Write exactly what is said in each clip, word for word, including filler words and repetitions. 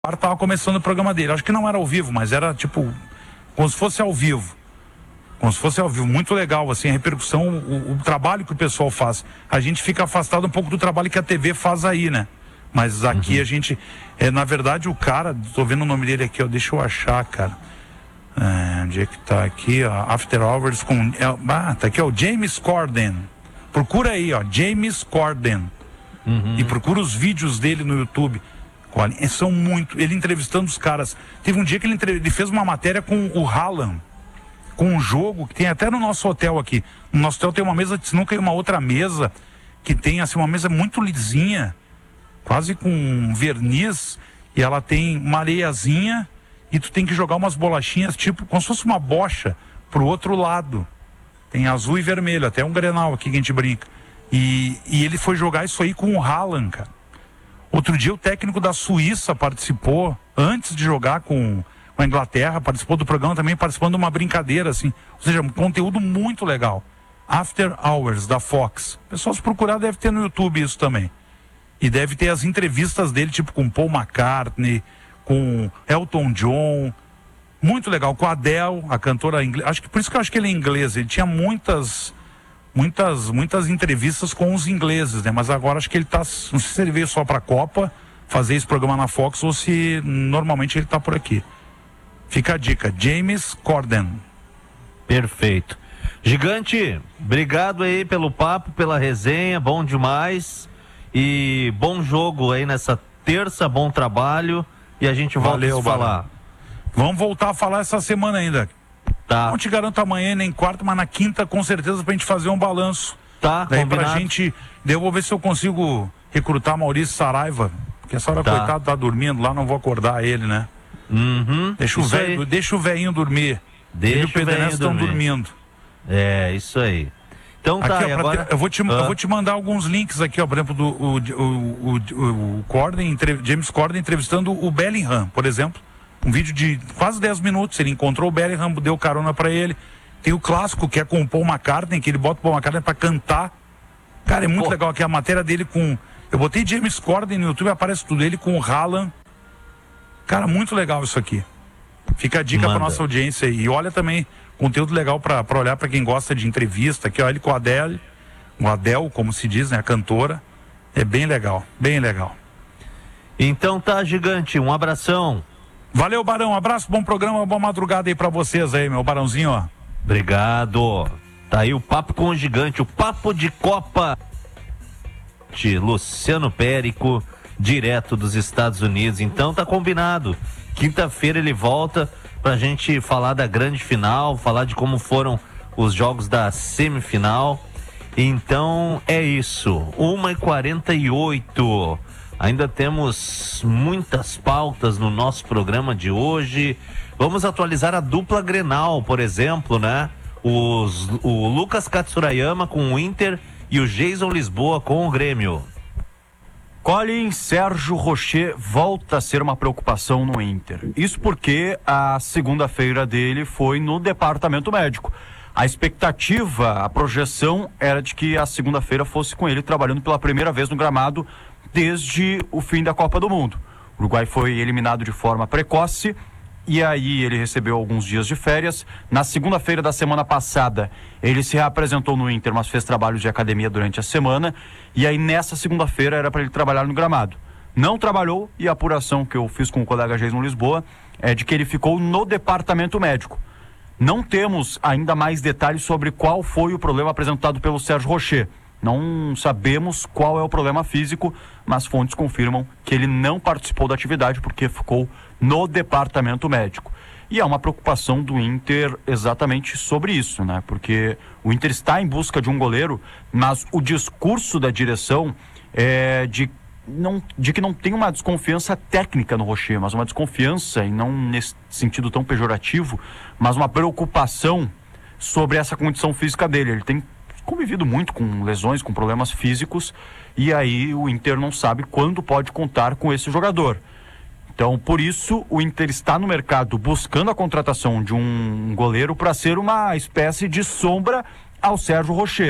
Tava começando o programa dele. Acho que não era ao vivo, mas era tipo como se fosse ao vivo. Como se fosse ao vivo. Muito legal, assim, a repercussão, o, o trabalho que o pessoal faz. A gente fica afastado um pouco do trabalho que a T V faz aí, né? Mas aqui uhum. a gente, é, na verdade, o cara, tô vendo o nome dele aqui, ó, deixa eu achar, cara. É, onde é que tá aqui, ó, After Hours com, é, ah, tá aqui, ó, o James Corden. Procura aí, ó, James Corden. Uhum. E procura os vídeos dele no YouTube. Olha, são muito, ele entrevistando os caras. Teve um dia que ele, entre... ele fez uma matéria com o Haaland, com um jogo que tem até no nosso hotel aqui. No nosso hotel tem uma mesa de sinuca e uma outra mesa que tem assim uma mesa muito lisinha, quase com verniz, e ela tem uma areiazinha e tu tem que jogar umas bolachinhas tipo como se fosse uma bocha pro outro lado. Tem azul e vermelho, até um Grenal aqui que a gente brinca. E, e ele foi jogar isso aí com o Haaland, cara. Outro dia o técnico da Suíça participou, antes de jogar com a Inglaterra, participou do programa também, participando de uma brincadeira, assim. Ou seja, um conteúdo muito legal. After Hours, da Fox. O pessoal, se procurar, deve ter no YouTube isso também. E deve ter as entrevistas dele, tipo com Paul McCartney, com Elton John. Muito legal. Com a Adele, a cantora inglesa. Acho que por isso que eu acho que ele é inglês. Ele tinha muitas... Muitas, muitas entrevistas com os ingleses, né? Mas agora acho que ele tá, não sei se ele veio só pra Copa fazer esse programa na Fox ou se normalmente ele tá por aqui. Fica a dica, James Corden. Perfeito. Gigante, obrigado aí pelo papo, pela resenha, bom demais. E bom jogo aí nessa terça, bom trabalho. E a gente volta Valeu, a se falar. Barão. Vamos voltar a falar essa semana ainda. Tá. Não te garanto amanhã nem quarta, mas na quinta com certeza pra gente fazer um balanço. Tá, daí combinado. Pra gente, daí eu vou ver se eu consigo recrutar Maurício Saraiva, porque essa hora, tá. coitado, tá dormindo lá, não vou acordar ele, né? Uhum. Deixa o velho, deixa o velhinho dormir. Deixa ele e o Pederneiras estão dormir. dormindo. É, isso aí. Então tá, aqui, ó, e agora... Ter, eu, vou te, ah. eu vou te mandar alguns links aqui, ó, por exemplo, do o, o, o, o Corden, James Corden entrevistando o Bellingham, por exemplo. Um vídeo de quase dez minutos, ele encontrou o Bellingham, deu carona pra ele. Tem o clássico, que é com o Paul McCartney, que ele bota o Paul McCartney pra cantar. Cara, é muito Pô. legal aqui a matéria dele com... Eu botei James Corden no YouTube, aparece tudo ele com o Haaland. Cara, muito legal isso aqui. Fica a dica Manda. pra nossa audiência aí. E olha também, conteúdo legal pra, pra olhar pra quem gosta de entrevista. Aqui, ó, ele com a Adele, o Adele, como se diz, né, a cantora. É bem legal, bem legal. Então tá, Gigante, um abração. Valeu, Barão, um abraço, bom programa, boa madrugada aí pra vocês aí, meu Barãozinho, ó. Obrigado. Tá aí o Papo com o Gigante, o Papo de Copa de Luciano Périco, direto dos Estados Unidos. Então tá combinado. Quinta-feira ele volta pra gente falar da grande final, falar de como foram os jogos da semifinal. Então é isso. uma e quarenta e oito. Ainda temos muitas pautas no nosso programa de hoje. Vamos atualizar a dupla Grenal, por exemplo, né? Os, o Lucas Katsurayama com o Inter e o Jason Lisboa com o Grêmio. Colin Sérgio Rocher volta a ser uma preocupação no Inter. Isso porque a segunda-feira dele foi no departamento médico. A expectativa, a projeção era de que a segunda-feira fosse com ele trabalhando pela primeira vez no gramado desde o fim da Copa do Mundo. O Uruguai foi eliminado de forma precoce e aí ele recebeu alguns dias de férias. Na segunda-feira da semana passada, ele se reapresentou no Inter, mas fez trabalhos de academia durante a semana. E aí nessa segunda-feira era para ele trabalhar no gramado. Não trabalhou e a apuração que eu fiz com o colega Jason Lisboa é de que ele ficou no departamento médico. Não temos ainda mais detalhes sobre qual foi o problema apresentado pelo Sérgio Rocher. Não sabemos qual é o problema físico, mas fontes confirmam que ele não participou da atividade porque ficou no departamento médico. E é uma preocupação do Inter exatamente sobre isso, né? Porque o Inter está em busca de um goleiro, mas o discurso da direção é de, não, de que não tem uma desconfiança técnica no Rocher, mas uma desconfiança, e não nesse sentido tão pejorativo, mas uma preocupação sobre essa condição física dele. Ele tem convivido muito com lesões, com problemas físicos, e aí o Inter não sabe quando pode contar com esse jogador. Então, por isso, o Inter está no mercado buscando a contratação de um goleiro para ser uma espécie de sombra ao Sérgio Rocher.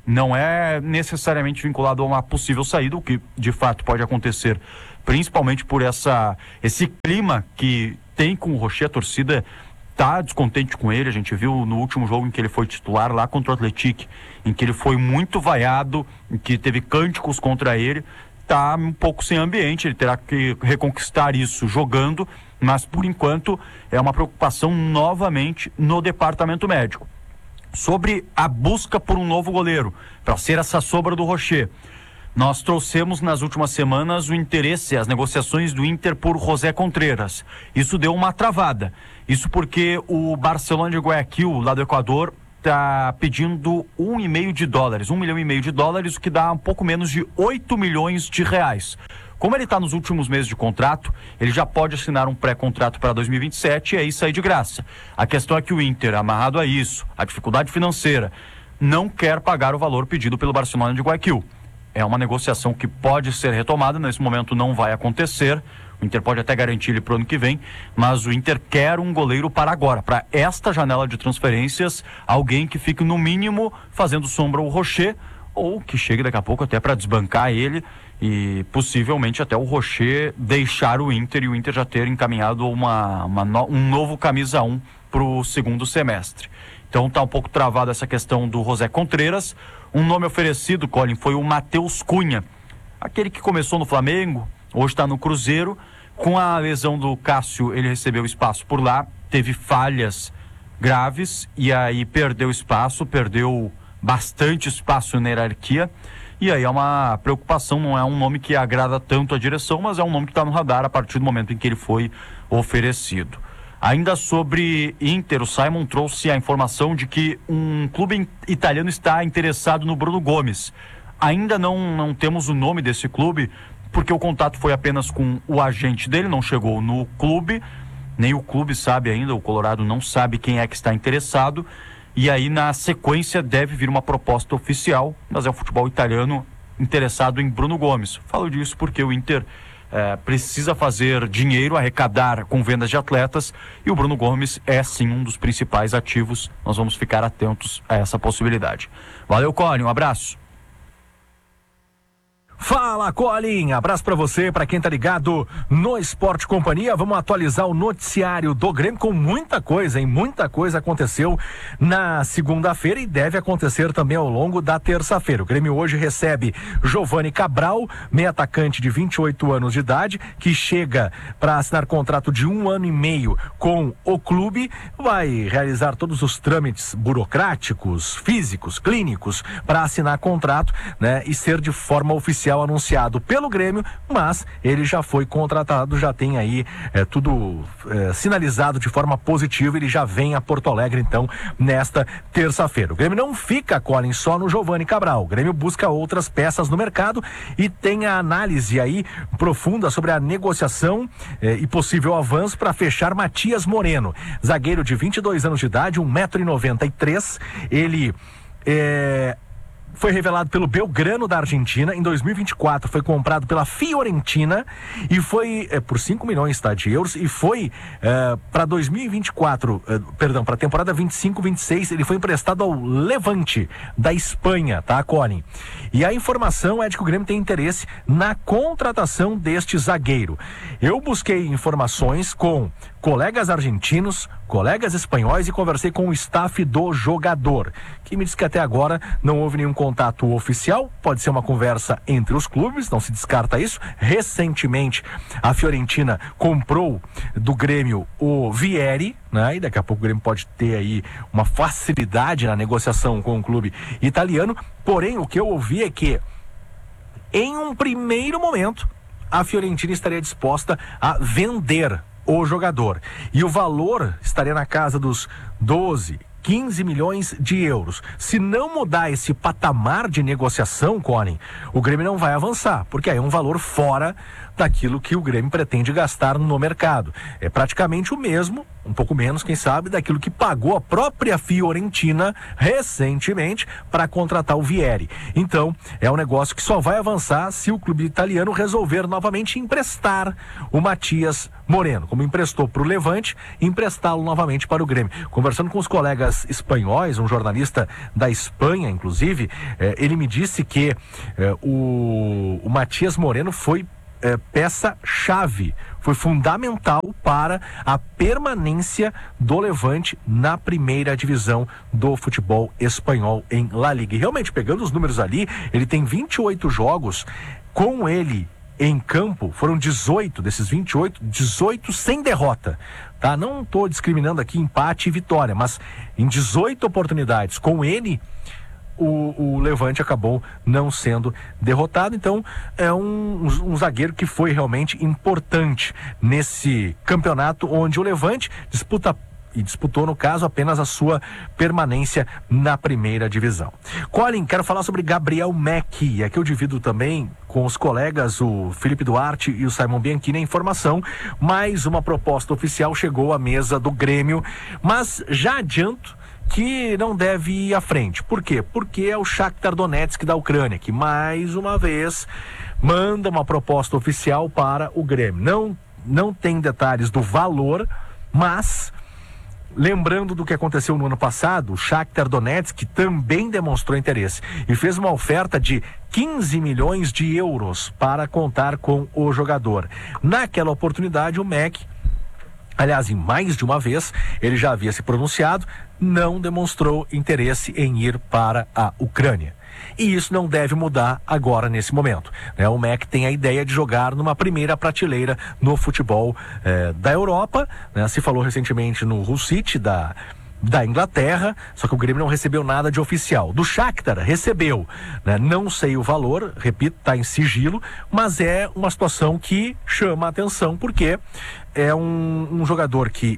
não é necessariamente vinculado a uma possível saída, o que de fato pode acontecer, principalmente por essa, esse clima que tem com o Rocher. A torcida está descontente com ele. A gente viu no último jogo em que ele foi titular lá contra o Atlético, em que ele foi muito vaiado, em que teve cânticos contra ele. Está um pouco sem ambiente, ele terá que reconquistar isso jogando, mas por enquanto é uma preocupação novamente no departamento médico. Sobre a busca por um novo goleiro, para ser essa sombra do Rocher, nós trouxemos nas últimas semanas o interesse, as negociações do Inter por José Contreras. Isso deu uma travada. Isso porque o Barcelona de Guayaquil, lá do Equador, está pedindo um e meio de dólares, um milhão e meio de dólares, o que dá um pouco menos de oito milhões de reais. Como ele está nos últimos meses de contrato, ele já pode assinar um pré-contrato para dois mil e vinte e sete e aí sair de graça. A questão é que o Inter, amarrado a isso, a dificuldade financeira, não quer pagar o valor pedido pelo Barcelona de Guayaquil. É uma negociação que pode ser retomada, nesse momento não vai acontecer. O Inter pode até garantir ele para o ano que vem, mas o Inter quer um goleiro para agora, para esta janela de transferências, alguém que fique no mínimo fazendo sombra ao Rocher, ou que chegue daqui a pouco até para desbancar ele e possivelmente até o Rocher deixar o Inter e o Inter já ter encaminhado uma, uma no, um novo camisa um para o segundo semestre. Então está um pouco travada essa questão do José Contreras. Um nome oferecido, Colin, foi o Matheus Cunha, aquele que começou no Flamengo, hoje está no Cruzeiro. Com a lesão do Cássio, ele recebeu espaço por lá, teve falhas graves e aí perdeu espaço, perdeu bastante espaço na hierarquia. E aí é uma preocupação, não é um nome que agrada tanto a direção, mas é um nome que está no radar a partir do momento em que ele foi oferecido. Ainda sobre Inter, o Simon trouxe a informação de que um clube italiano está interessado no Bruno Gomes. Ainda não, não temos o nome desse clube, porque o contato foi apenas com o agente dele, não chegou no clube, nem o clube sabe ainda, o Colorado não sabe quem é que está interessado, e aí na sequência deve vir uma proposta oficial, mas é o futebol italiano interessado em Bruno Gomes. Falo disso porque o Inter É, precisa fazer dinheiro, arrecadar com vendas de atletas, e o Bruno Gomes é sim um dos principais ativos. Nós vamos ficar atentos a essa possibilidade. Valeu, Colin, um abraço. Fala, Colin, abraço pra você, pra quem tá ligado no Esporte Companhia. Vamos atualizar o noticiário do Grêmio com muita coisa, hein? Muita coisa aconteceu na segunda-feira e deve acontecer também ao longo da terça-feira. O Grêmio hoje recebe Giovani Cabral, meio atacante de vinte e oito anos de idade, que chega para assinar contrato de um ano e meio com o clube, vai realizar todos os trâmites burocráticos, físicos, clínicos, para assinar contrato, né? E ser de forma oficial anunciado pelo Grêmio, mas ele já foi contratado, já tem aí é, tudo é, sinalizado de forma positiva. Ele já vem a Porto Alegre então nesta terça-feira. O Grêmio não fica, Colin, só no Giovani Cabral. O Grêmio busca outras peças no mercado e tem a análise aí profunda sobre a negociação é, e possível avanço para fechar Matias Moreno, zagueiro de vinte e dois anos de idade, um metro e noventa e três. Ele é foi revelado pelo Belgrano da Argentina. Em dois mil e vinte e quatro foi comprado pela Fiorentina e foi é, por cinco milhões tá, de euros, e foi é, para dois mil e vinte e quatro, é, perdão, para a temporada vinte e cinco vinte e seis, ele foi emprestado ao Levante da Espanha, tá, Colin? E a informação é de que o Grêmio tem interesse na contratação deste zagueiro. Eu busquei informações com colegas argentinos, colegas espanhóis e conversei com o staff do jogador, que me disse que até agora não houve nenhum contato oficial. Pode ser uma conversa entre os clubes, não se descarta isso. Recentemente a Fiorentina comprou do Grêmio o Vieri, né? E daqui a pouco o Grêmio pode ter aí uma facilidade na negociação com o clube italiano. Porém, o que eu ouvi é que em um primeiro momento a Fiorentina estaria disposta a vender o jogador, e o valor estaria na casa dos doze, quinze milhões de euros. Se não mudar esse patamar de negociação, Colin, o Grêmio não vai avançar, porque aí é um valor fora daquilo que o Grêmio pretende gastar no mercado. É praticamente o mesmo, um pouco menos, quem sabe, daquilo que pagou a própria Fiorentina recentemente para contratar o Vieri. Então, é um negócio que só vai avançar se o clube italiano resolver novamente emprestar o Matias Moreno, como emprestou para o Levante, emprestá-lo novamente para o Grêmio. Conversando com os colegas espanhóis, um jornalista da Espanha, inclusive, eh, ele me disse que eh, o, o Matias Moreno foi eh, peça-chave, foi fundamental para a permanência do Levante na primeira divisão do futebol espanhol em La Liga. E realmente, pegando os números ali, ele tem vinte e oito jogos, com ele em campo, foram dezoito desses vinte e oito, dezoito sem derrota, tá? Não estou discriminando aqui empate e vitória, mas em dezoito oportunidades com ele, o, o Levante acabou não sendo derrotado. Então é um, um, um zagueiro que foi realmente importante nesse campeonato, onde o Levante disputa e disputou, no caso, apenas a sua permanência na primeira divisão. Colin, quero falar sobre Gabriel Mack, e aqui eu divido também com os colegas, o Felipe Duarte e o Simon Bianchini, a informação. Mais uma proposta oficial chegou à mesa do Grêmio, mas já adianto que não deve ir à frente. Por quê? Porque é o Shakhtar Donetsk da Ucrânia, que mais uma vez manda uma proposta oficial para o Grêmio. Não, não tem detalhes do valor, mas lembrando do que aconteceu no ano passado, o Shakhtar Donetsk também demonstrou interesse e fez uma oferta de quinze milhões de euros para contar com o jogador. Naquela oportunidade, o Mack, aliás, em mais de uma vez, ele já havia se pronunciado, não demonstrou interesse em ir para a Ucrânia. E isso não deve mudar agora, nesse momento, né? O Mack tem a ideia de jogar numa primeira prateleira no futebol eh, da Europa, né? Se falou recentemente no Hull City da, da Inglaterra, só que o Grêmio não recebeu nada de oficial. Do Shakhtar recebeu, né? Não sei o valor, repito, está em sigilo, mas é uma situação que chama a atenção, porque é um, um jogador que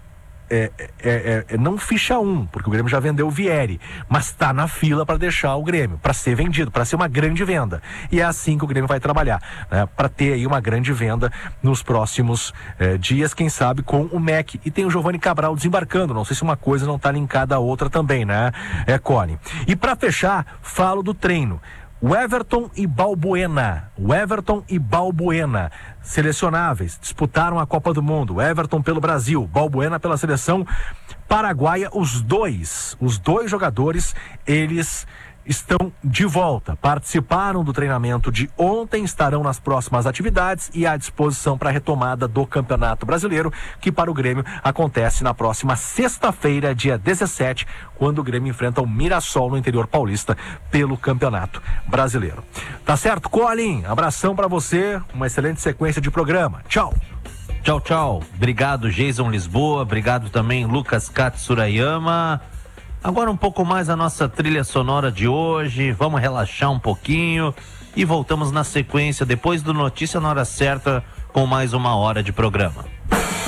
É, é, é, não ficha um, porque o Grêmio já vendeu o Vieri, mas está na fila para deixar o Grêmio, para ser vendido, para ser uma grande venda. E é assim que o Grêmio vai trabalhar, né? Para ter aí uma grande venda nos próximos eh, dias, quem sabe com o Mack. E tem o Giovanni Cabral desembarcando, não sei se uma coisa não está linkada à outra também, né, é, Cone? E para fechar, falo do treino. O Everton e Balbuena, o Everton e Balbuena, selecionáveis, disputaram a Copa do Mundo. O Everton pelo Brasil, Balbuena pela seleção paraguaia. Os dois, os dois jogadores, eles estão de volta, participaram do treinamento de ontem, estarão nas próximas atividades e à disposição para a retomada do Campeonato Brasileiro, que para o Grêmio acontece na próxima sexta-feira, dia dezessete, quando o Grêmio enfrenta o Mirassol no interior paulista pelo Campeonato Brasileiro. Tá certo, Colin? Abração para você, uma excelente sequência de programa. Tchau. Tchau, tchau. Obrigado, Jason Lisboa. Obrigado também, Lucas Katsurayama. Agora um pouco mais a nossa trilha sonora de hoje, vamos relaxar um pouquinho e voltamos na sequência, depois do Notícia na Hora Certa, com mais uma hora de programa.